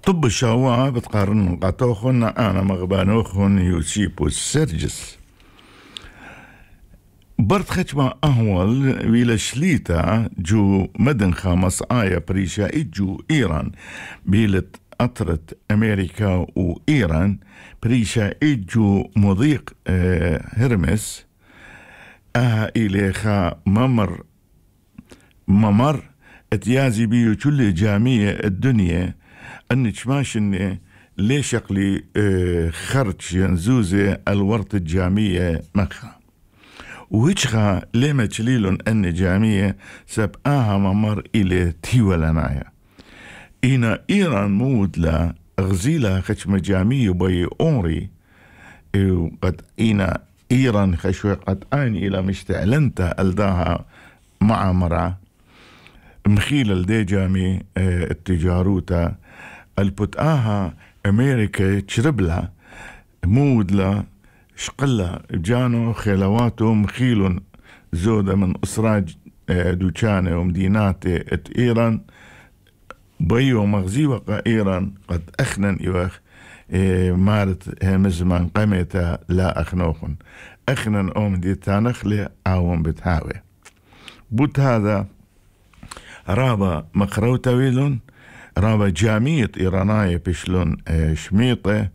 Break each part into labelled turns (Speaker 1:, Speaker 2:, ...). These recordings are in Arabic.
Speaker 1: طب الشهوة بتقارن قطوخن أنا مغبانوخن يوسيبوس سيرجس برد ختمة أهول ويلا شليتا جو مدن خامس آية بريشا إجو إيران بيلت أطرت أمريكا وإيران بريشا إجو مضيق هرمس إليخا ممر اتيازي بيو كل جامية الدنيا أنك ماشن ليش شقلي خرج ينزوزي الورط الجامية مخا وهيشخا لما تشليلون أن جامية سبقاها ممر إلى تيولانايا إنا إيران مود لا غزيلا خشم جامية بي أوري وقد إنا إيران خشوة قد آن إلى مشتعلنتا ألداها مع مرة مخيل الدي جامي التجاروتا البتآها أمريكا تشربلا مودلا شقلا جانو خيلواتو مخيلون زودة من أسراج دوشانة ومدينات إيران بيو مغزي وقا إيران قد أخنن إيوخ مارت همزمان قمتا لا أخنوخن أخنن أوم دي تانخلي عاوم بتهاوي بوت هذا رابا مقرو تويلون رابا جامية إيراناية بشلون شميطة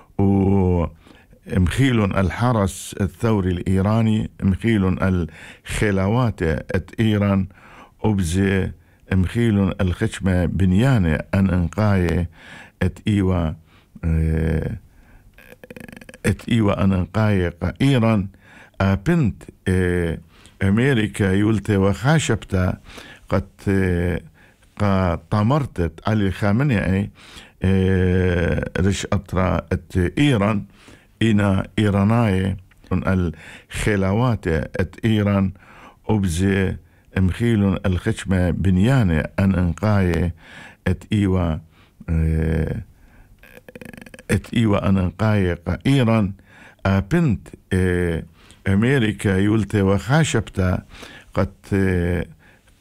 Speaker 1: ومخيلون الحرس الثوري الإيراني مخيلون الخلاوات إيران وبزي مخيلون الخشمة بنيانة أن انقاية إيوا أن انقاية إيران بنت أمريكا يولتي وخاشبتا قد طمرتت علي خامنئي رش أطرا إيران إنا إيراناي الخلاوات إيران وبزي مخيلون الخشمة بنيانة أن انقاية إيوا أن انقاية إيران بنت أمريكا يولتي وخاشبتا قد